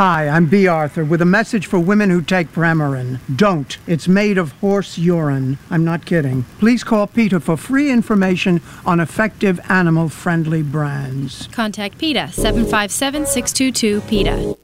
Hi, I'm B. Arthur with a message for women who take Premarin. Don't. It's made of horse urine. I'm not kidding. Please call PETA for free information on effective animal-friendly brands. Contact PETA, 757-622-PETA.